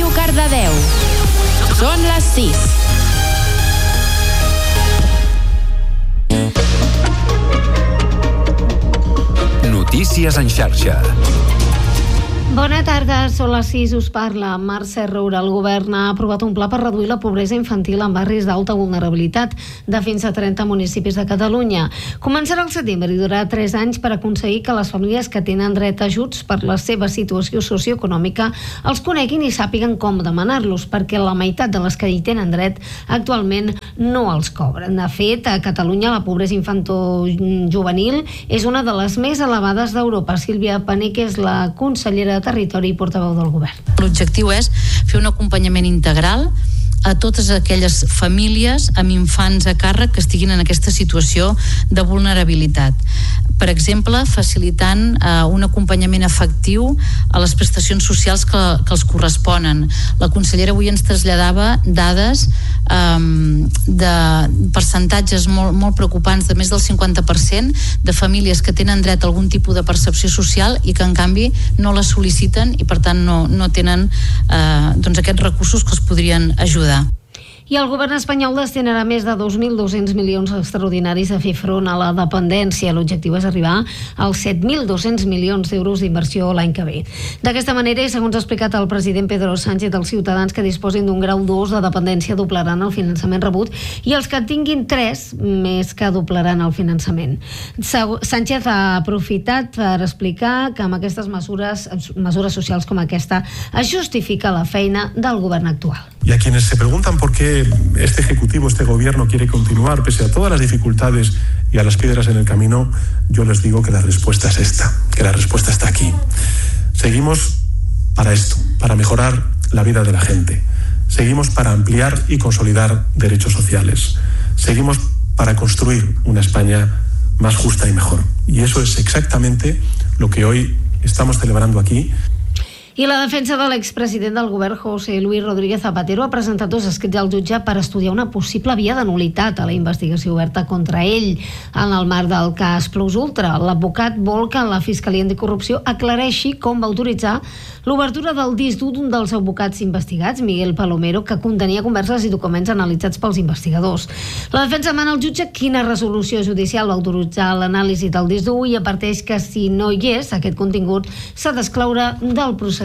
Ràdio Cardedeu. Són les 6. Notícies en xarxa. Bona tarda, són les 6, us parla Mercè Roura. El govern ha aprovat un pla per reduir la pobresa infantil en barris d'alta vulnerabilitat de fins a 30 municipis de Catalunya. Començarà al setembre i durarà 3 anys per aconseguir que les famílies que tenen dret a ajuts per la seva situació socioeconòmica els coneguin i sàpiguen com demanar-los, perquè la meitat de les que hi tenen dret actualment no els cobren. De fet, a Catalunya la pobresa infantojuvenil és una de les més elevades d'Europa. Sílvia Paneque és la consellera de Territori i portaveu del govern. L'objectiu és fer un acompanyament integral a totes aquelles famílies amb infants a càrrec que estiguin en aquesta situació de vulnerabilitat. Per exemple, facilitant un acompanyament efectiu a les prestacions socials que els corresponen. La consellera avui ens traslladava dades de percentatges molt preocupants, de més del 50% de famílies que tenen dret a algun tipus de percepció social i que en canvi no la sol·liciten i per tant no tenen aquests recursos que els podrien ajudar. I el govern espanyol destinarà més de 2.200 milions extraordinaris a fer front a la dependència. L'objectiu és arribar als 7.200 milions d'euros d'inversió l'any que ve. D'aquesta manera, i segons ha explicat el president Pedro Sánchez, els ciutadans que disposin d'un grau 2 de dependència doblaran el finançament rebut i els que tinguin 3 més que doblaran el finançament. Sánchez ha aprofitat per explicar que amb aquestes mesures socials com aquesta es justifica la feina del govern actual. Y a quienes se preguntan por qué este Ejecutivo, este Gobierno quiere continuar pese a todas las dificultades y a las piedras en el camino, yo les digo que la respuesta es esta, que la respuesta está aquí. Seguimos para esto, para mejorar la vida de la gente. Seguimos para ampliar y consolidar derechos sociales. Seguimos para construir una España más justa y mejor. Y eso es exactamente lo que hoy estamos celebrando aquí. I la defensa de l'expresident del govern, José Luis Rodríguez Zapatero, ha presentat 2 escrits al jutge per estudiar una possible via de nul·litat a la investigació oberta contra ell en el marc del cas Plus Ultra. L'advocat vol que la Fiscalia Anticorrupció aclareixi com va autoritzar l'obertura del disc dur d'un dels advocats investigats, Miguel Palomero, que contenia converses i documents analitzats pels investigadors. La defensa demana al jutge quina resolució judicial va autoritzar l'anàlisi del disc dur i adverteix que si no hi és aquest contingut s'ha d'excloure del procediment.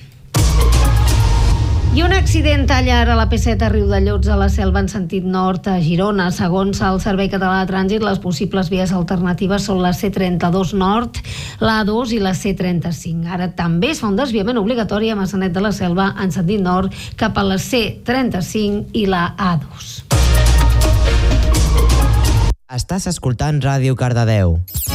I un accident talla ara la P7 a Riudellots a la Selva en sentit nord a Girona. Segons el Servei Català de Trànsit, les possibles vies alternatives són la C32 Nord, la A2 i la C35. Ara també es fa un desviament obligatori a Maçanet de la Selva en sentit nord cap a la C35 i la A2. Estàs escoltant Ràdio Cardedeu.